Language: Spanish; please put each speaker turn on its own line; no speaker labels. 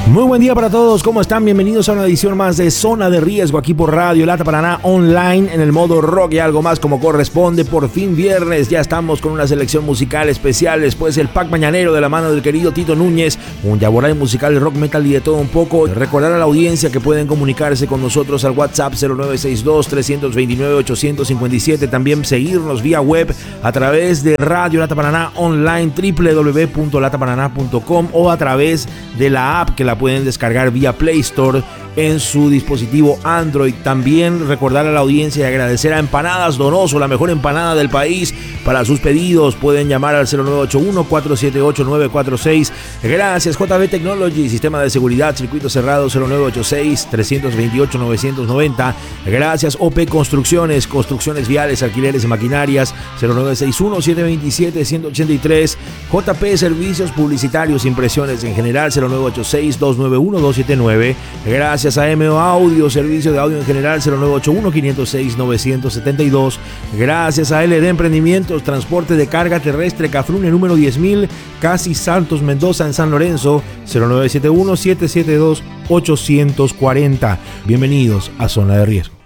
Muy buen día para todos, ¿cómo están? Bienvenidos a una edición más de Zona de Riesgo aquí por Radio Lata Paraná Online en el modo rock y algo más como corresponde. Por fin viernes, ya estamos con una selección musical especial después del pack mañanero de la mano del querido Tito Núñez, un yaboray musical de rock, metal y de todo un poco. Recordar a la audiencia que pueden comunicarse con nosotros al WhatsApp 0962-329-857, también seguirnos vía web a través de Radio Lata Paraná Online, www.lataparaná.com o a través de la app que la pueden descargar vía Play Store en su dispositivo Android. También recordar a la audiencia y agradecer a Empanadas Donoso, la mejor empanada del país. Para sus pedidos pueden llamar al 0981-478-946. Gracias JB Technology, sistema de seguridad, circuito cerrado 0986-328-990. Gracias OP Construcciones, construcciones viales, alquileres de maquinarias 0961-727-183. JP Servicios Publicitarios, impresiones en general 0986-291-279. Gracias a MO Audio, servicio de audio en general 0981-506-972. Gracias a LD Emprendimientos, transporte de carga terrestre, Cafrune número 10.000, Casi Santos Mendoza en San Lorenzo, 0971-772-840. Bienvenidos a Zona de Riesgo.